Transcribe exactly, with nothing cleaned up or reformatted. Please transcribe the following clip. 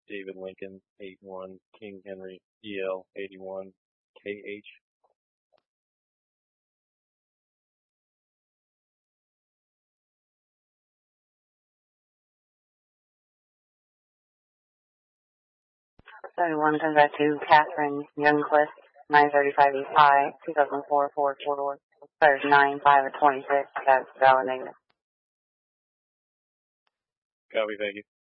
David Lincoln, eight one, King Henry, E L, eighty-one, K H. seventy-one comes back to Catherine Youngcliffe, nine thirty-five East High, two thousand four, Ford four-door. Expires nine five of twenty-six. That's valid negative. Copy, thank you.